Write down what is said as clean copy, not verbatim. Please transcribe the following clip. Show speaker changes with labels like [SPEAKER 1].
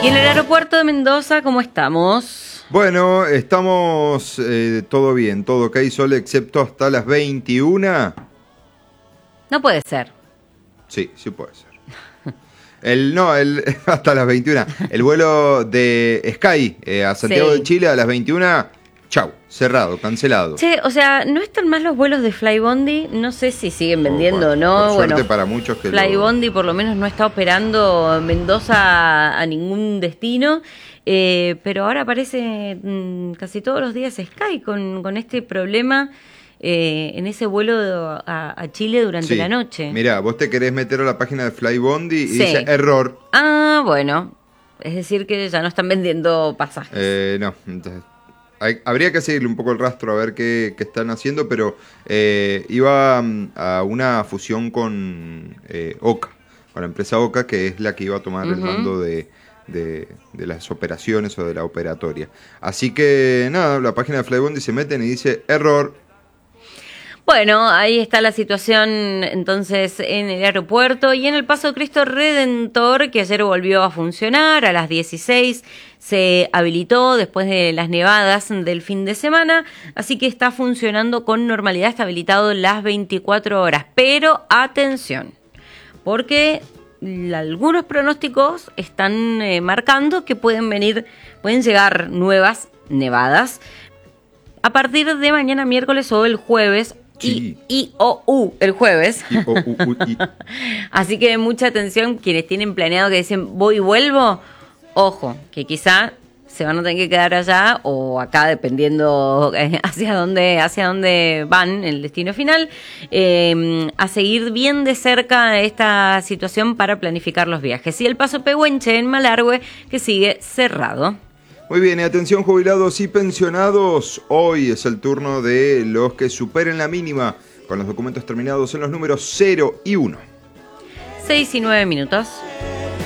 [SPEAKER 1] Y en el aeropuerto de Mendoza, ¿cómo estamos?
[SPEAKER 2] Bueno, estamos todo bien, todo ok, Sol, excepto hasta las 21.
[SPEAKER 1] No puede ser.
[SPEAKER 2] Sí, sí puede ser. Hasta las 21. El vuelo de Sky a Santiago
[SPEAKER 1] Sí.
[SPEAKER 2] de Chile a las 21, chau, cerrado, cancelado.
[SPEAKER 1] Che, o sea, ¿no están más los vuelos de Flybondi? No sé si siguen vendiendo o no.
[SPEAKER 2] Por suerte
[SPEAKER 1] Bueno,
[SPEAKER 2] para muchos que
[SPEAKER 1] Flybondi por lo menos no está operando Mendoza a ningún destino, pero ahora aparece casi todos los días Sky con este problema en ese vuelo a Chile durante la noche.
[SPEAKER 2] Mirá, vos te querés meter a la página de Flybondi y
[SPEAKER 1] Sí.
[SPEAKER 2] dice error.
[SPEAKER 1] Ah, bueno, es decir que ya no están vendiendo pasajes.
[SPEAKER 2] No, entonces, habría que seguirle un poco el rastro a ver qué están haciendo, pero iba a una fusión con OCA, con la empresa OCA, que es la que iba a tomar el mando de las operaciones o de la operatoria. Así que nada, la página de Flybondi se meten y dice error.
[SPEAKER 1] Bueno, ahí está la situación entonces en el aeropuerto y en el Paso Cristo Redentor, que ayer volvió a funcionar a las 16, se habilitó después de las nevadas del fin de semana, así que está funcionando con normalidad, está habilitado las 24 horas. Pero atención, porque algunos pronósticos están marcando que pueden llegar nuevas nevadas a partir de mañana miércoles o el jueves.
[SPEAKER 2] Sí.
[SPEAKER 1] El jueves.
[SPEAKER 2] I.
[SPEAKER 1] Así que mucha atención quienes tienen planeado que dicen voy y vuelvo. Ojo, que quizá se van a tener que quedar allá o acá dependiendo hacia dónde van, el destino final, a seguir bien de cerca esta situación para planificar los viajes. Y el Paso Pehuenche en Malargüe, que sigue cerrado.
[SPEAKER 2] Muy bien, y atención jubilados y pensionados, hoy es el turno de los que superen la mínima con los documentos terminados en los números 0 y 1.
[SPEAKER 1] 6 y 9 minutos.